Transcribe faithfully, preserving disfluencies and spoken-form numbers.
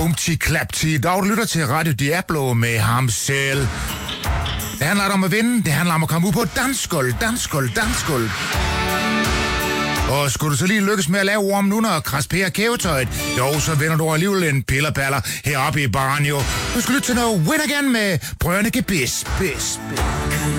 Bumti klapti. Dag, du lytter til Radio Diablo med ham selv. Det handler om at vinde. Det handler om at komme ud på dansgulv, dansgulv, dansgulv. Og skulle du så lige lykkes med at lave ormen under og kraspere kævetøjet, jo, så vinder du alligevel en pillerballer heroppe i baren, jo. Du skal lytte til noget Win Again med Brønne Gebis. Bis, bis.